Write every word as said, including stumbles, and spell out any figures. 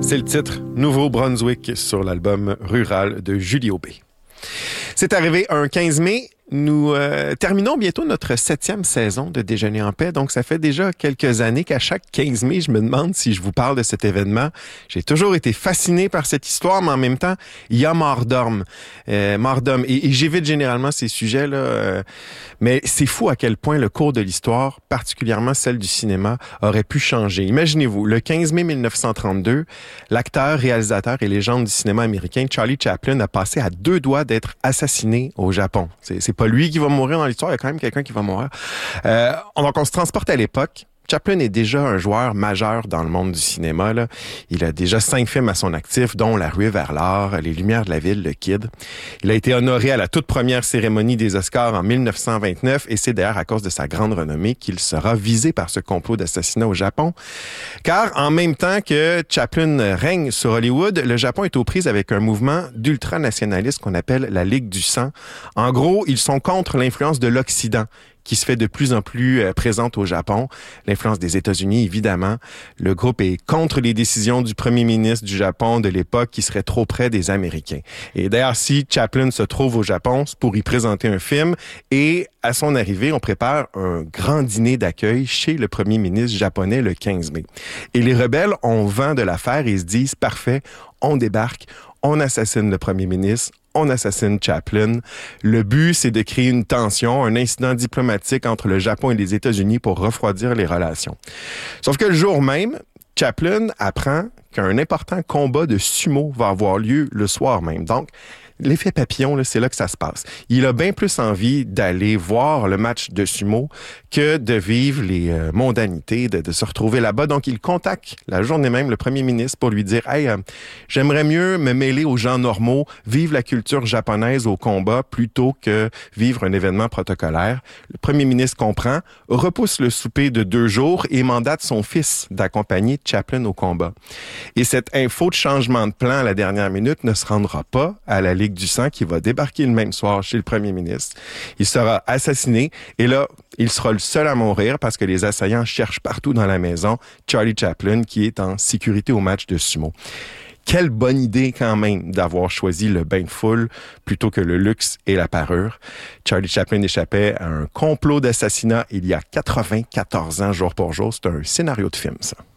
C'est le titre Nouveau-Brunswick sur l'album Rural de Julie Aubé. C'est arrivé un quinze mai. Nous euh, terminons bientôt notre septième saison de Déjeuner en paix. Donc, ça fait déjà quelques années qu'à chaque quinze mai, je me demande si je vous parle de cet événement. J'ai toujours été fasciné par cette histoire, mais en même temps, il y a mort d'homme. Euh, mort d'homme. Et, et j'évite généralement ces sujets-là. Euh, mais c'est fou à quel point le cours de l'histoire, particulièrement celle du cinéma, aurait pu changer. Imaginez-vous, le quinze mai mille neuf cent trente-deux, l'acteur, réalisateur et légende du cinéma américain Charlie Chaplin a passé à deux doigts d'être assassiné au Japon. C'est, c'est pas lui qui va mourir dans l'histoire, il y a quand même quelqu'un qui va mourir. Euh, donc, on se transporte à l'époque. Chaplin est déjà un joueur majeur dans le monde du cinéma, là. Il a déjà cinq films à son actif, dont La ruée vers l'or, Les lumières de la ville, Le Kid. Il a été honoré à la toute première cérémonie des Oscars en mille neuf cent vingt-neuf et c'est d'ailleurs à cause de sa grande renommée qu'il sera visé par ce complot d'assassinat au Japon. Car en même temps que Chaplin règne sur Hollywood, le Japon est aux prises avec un mouvement d'ultranationalistes qu'on appelle la Ligue du sang. En gros, ils sont contre l'influence de l'Occident, qui se fait de plus en plus euh, présente au Japon. L'influence des États-Unis, évidemment. Le groupe est contre les décisions du premier ministre du Japon de l'époque qui serait trop près des Américains. Et d'ailleurs, si Chaplin se trouve au Japon, c'est pour y présenter un film. Et à son arrivée, on prépare un grand dîner d'accueil chez le premier ministre japonais le quinze mai. Et les rebelles ont vent de l'affaire et se disent, parfait, on débarque, on assassine le premier ministre, on assassine Chaplin. Le but, c'est de créer une tension, un incident diplomatique entre le Japon et les États-Unis pour refroidir les relations. Sauf que le jour même, Chaplin apprend qu'un important combat de sumo va avoir lieu le soir même. Donc, l'effet papillon, là, c'est là que ça se passe. Il a bien plus envie d'aller voir le match de sumo que de vivre les euh, mondanités, de, de se retrouver là-bas. Donc, il contacte la journée même le premier ministre pour lui dire « Hey, euh, j'aimerais mieux me mêler aux gens normaux, vivre la culture japonaise au combat plutôt que vivre un événement protocolaire. » Le premier ministre comprend, repousse le souper de deux jours et mandate son fils d'accompagner Chaplin au combat. Et cette info de changement de plan à la dernière minute ne se rendra pas à la Ligue du sang qui va débarquer le même soir chez le premier ministre. Il sera assassiné et là, il sera le seul à mourir parce que les assaillants cherchent partout dans la maison Charlie Chaplin qui est en sécurité au match de sumo. Quelle bonne idée quand même d'avoir choisi le bain de foule plutôt que le luxe et la parure. Charlie Chaplin échappait à un complot d'assassinat il y a quatre-vingt-quatorze ans jour pour jour. C'est un scénario de film, ça.